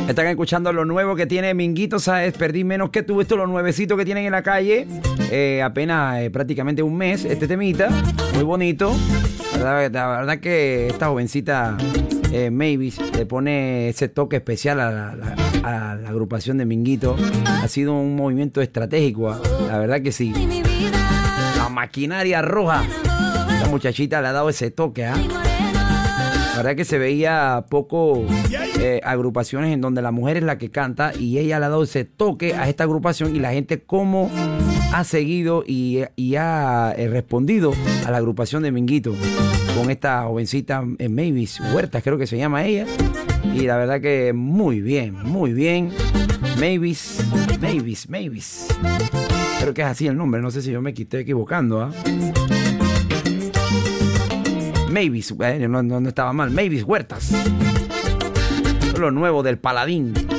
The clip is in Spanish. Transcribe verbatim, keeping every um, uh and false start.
Están escuchando lo nuevo que tiene Minguito, ¿sabes? Perdí menos que tú. Esto, lo nuevecito que tienen en la calle. Eh, apenas eh, prácticamente un mes, este temita. Muy bonito. La, la verdad que esta jovencita eh, Mavis le pone ese toque especial a la, la, a la agrupación de Minguito. Ha sido un movimiento estratégico. La verdad que sí. La maquinaria roja. La muchachita le ha dado ese toque, ¿ah? ¿eh? La verdad que se veía poco eh, agrupaciones en donde la mujer es la que canta y ella le ha dado ese toque a esta agrupación y la gente cómo ha seguido y, y ha eh, respondido a la agrupación de Minguito con esta jovencita eh, Mavis Huertas, creo que se llama ella, y la verdad que muy bien, muy bien. Mavis, Mavis, Mavis. Creo que es así el nombre, no sé si yo me estoy equivocando, ¿ah? ¿eh? Mavis, eh, no, no, no estaba mal. Mavis Huertas. Lo nuevo del Paladín.